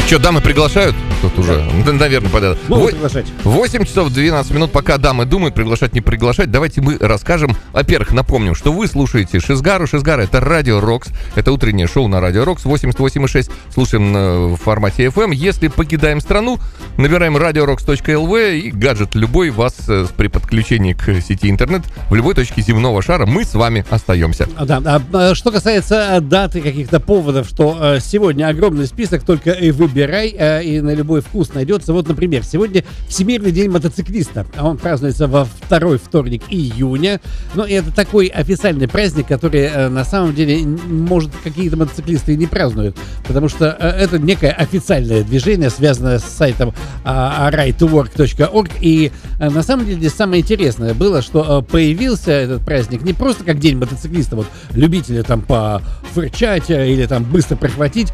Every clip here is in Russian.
Что, дамы приглашают? Тут уже, наверное, подают. 8 часов 12 минут, пока дамы думают, приглашать, не приглашать. Давайте мы расскажем. Во-первых, напомним, что вы слушаете Шизгару. Шизгара — это Радио Рокс. Это утреннее шоу на Радио Рокс. 88,6. Слушаем в формате FM. Если покидаем страну, набираем radiorocks.lv, и гаджет любой вас при подключении к сети интернет в любой точке земного шара. Мы с вами остаемся. Да. Что касается даты, каких-то поводов, что сегодня огромный список, только и выбирай, и на любой вкус найдется. Вот, например, сегодня Всемирный день мотоциклиста. Он празднуется во второй вторник июня. Но это такой официальный праздник, который на самом деле, может, какие-то мотоциклисты и не празднуют, потому что это некое официальное движение, связанное с сайтом righttowork.org. И на самом деле самое интересное было, что появился этот праздник не просто как день мотоциклиста, вот любители там пофырчать или там быстро прихватить,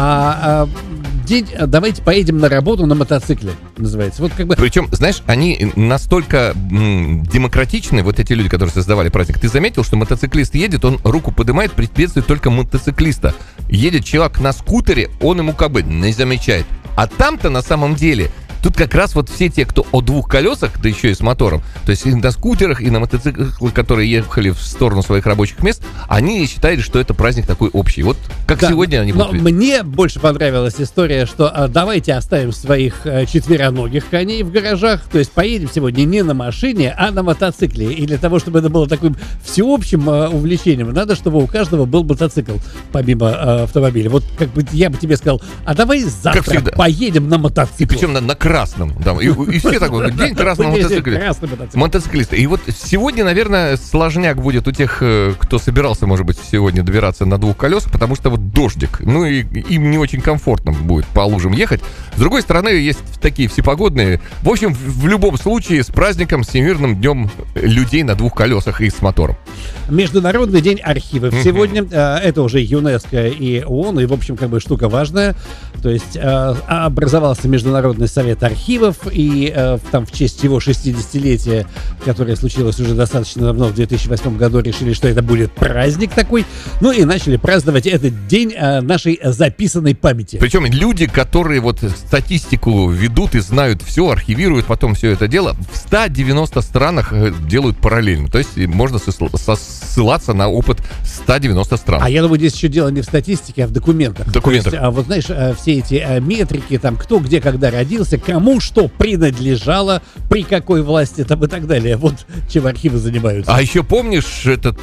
а день «Давайте поедем на работу на мотоцикле» называется. Вот как бы... Причем, знаешь, они настолько демократичны, вот эти люди, которые создавали праздник. Ты заметил, что мотоциклист едет, он руку поднимает, приветствует только мотоциклиста. Едет человек на скутере, он ему как бы не замечает. А там-то на самом деле... Тут как раз вот все те, кто о двух колесах, да еще и с мотором, то есть и на скутерах, и на мотоциклах, которые ехали в сторону своих рабочих мест, они считали, что это праздник такой общий. Вот как да, сегодня они будут... Мне больше понравилась история, что давайте оставим своих четвероногих коней в гаражах, то есть поедем сегодня не на машине, а на мотоцикле. И для того, чтобы это было таким всеобщим увлечением, надо, чтобы у каждого был мотоцикл, помимо автомобиля. Вот как бы я бы тебе сказал, а давай завтра поедем на мотоцикле. Причем на красном, да, и все такой день красного мотоциклиста. И вот сегодня, наверное, сложняк будет у тех, кто собирался, может быть, сегодня добираться на двух колесах, потому что вот дождик, ну и им не очень комфортно будет по лужам ехать. С другой стороны, есть такие всепогодные. В общем, в любом случае, с праздником, Всемирным днем людей на двух колесах и с мотором. Международный день архивов сегодня. Это уже ЮНЕСКО и ООН, и, в общем, как бы штука важная. То есть образовался Международный совет архивов, и там в честь его 60-летия, которое случилось уже достаточно давно, в 2008 году, решили, что это будет праздник такой, ну и начали праздновать этот день нашей записанной памяти. Причем люди, которые вот статистику ведут и знают все, архивируют потом все это дело, в 190 странах делают параллельно. То есть можно ссылаться на опыт 190 стран. А я думаю, здесь еще дело не в статистике, а в документах. Документах. А вот знаешь, все эти метрики, там, кто, где, когда родился, кому что принадлежало, при какой власти там и так далее. Вот чем архивы занимаются. А еще помнишь этот...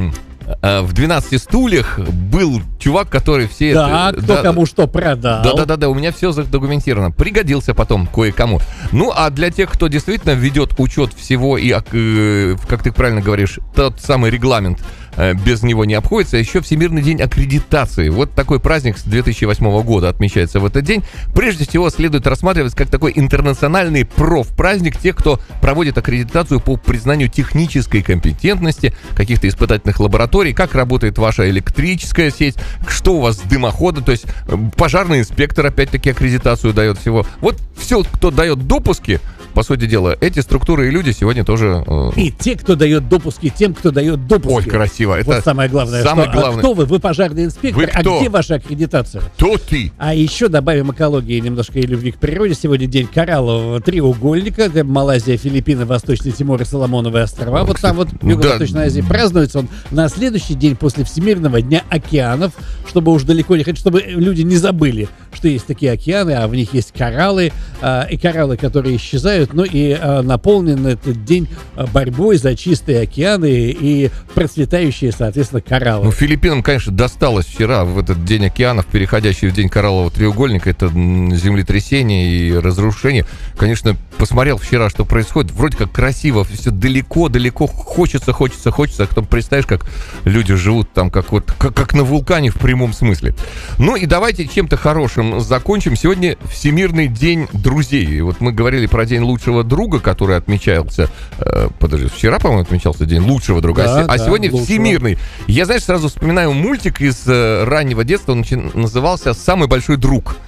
в 12 стульях был чувак, который все да, это... кто кому что продал. Да, у меня все задокументировано. Пригодился потом кое-кому. Ну, а для тех, кто действительно ведет учет всего и, как ты правильно говоришь, тот самый регламент, без него не обходится, еще Всемирный день аккредитации. Вот такой праздник с 2008 года отмечается в этот день. Прежде всего, следует рассматривать как такой интернациональный профпраздник тех, кто проводит аккредитацию по признанию технической компетентности каких-то испытательных лабораторий, как работает ваша электрическая сеть, что у вас с дымоходом, то есть пожарный инспектор опять-таки аккредитацию дает всего. Вот все, кто дает допуски, по сути дела, эти структуры и люди сегодня тоже... И те, кто дает допуски тем, кто дает допуски. Ой, красиво. Это вот самое главное. Самое главное. А кто вы? Вы пожарный инспектор? А где ваша аккредитация? Кто ты? А еще добавим экологии немножко и любви к природе. Сегодня день кораллового треугольника. Это Малайзия, Филиппины, Восточный Тимор и Соломоновые острова. Вот там вот в Юго-Восточной Азии празднуется он на следующий день после Всемирного дня океанов, чтобы уж далеко не ходить, чтобы люди не забыли, что есть такие океаны, а в них есть кораллы, и кораллы, которые исчезают. Ну и наполнен этот день борьбой за чистые океаны и процветающие, соответственно, кораллы. Ну, Филиппинам, конечно, досталось вчера в этот день океанов, переходящий в день кораллового треугольника. Это землетрясение и разрушение. Конечно, посмотрел вчера, что происходит. Вроде как красиво, все далеко-далеко. Хочется. А потом представишь, как люди живут там, как на вулкане в прямом смысле. Ну и давайте чем-то хорошим закончим. Сегодня Всемирный день друзей. Вот мы говорили про день лучшего друга, который отмечался... вчера, по-моему, отмечался день лучшего друга, да, сегодня лучшего. Всемирный. Я, знаешь, сразу вспоминаю мультик из раннего детства, он назывался «Самый большой друг».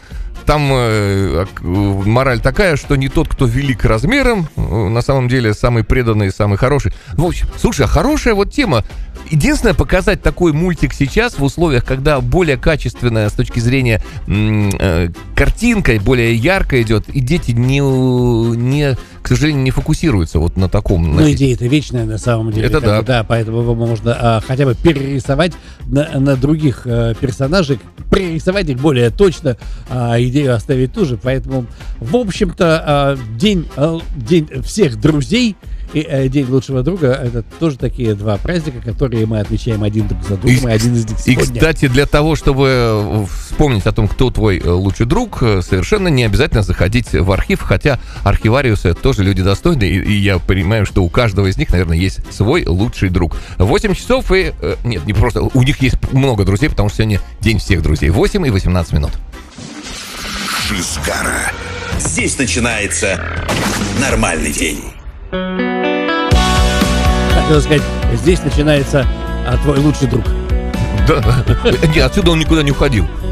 там мораль такая, что не тот, кто велик размером, на самом деле самый преданный, самый хороший. В общем, слушай, а хорошая вот тема. Единственное, показать такой мультик сейчас в условиях, когда более качественная с точки зрения картинка, более ярко идет, и дети к сожалению, не фокусируются вот на таком. Но идея-то вечная на самом деле. Это да. Да, поэтому его можно хотя бы перерисовать на других персонажей, пририсовать их более точно, идею оставить ту же. Поэтому, в общем-то, день всех друзей и День лучшего друга — это тоже такие два праздника, которые мы отмечаем один друг за другом, и один из них сегодня. И, кстати, для того, чтобы вспомнить о том, кто твой лучший друг, совершенно не обязательно заходить в архив, хотя архивариусы тоже люди достойные, и я понимаю, что у каждого из них, наверное, есть свой лучший друг. 8 часов и... Нет, не просто... У них есть много друзей, потому что сегодня День всех друзей. 8 и 18 минут. Шизгара. Здесь начинается нормальный день. Хотел сказать, здесь начинается твой лучший друг. Да, отсюда он никуда не уходил.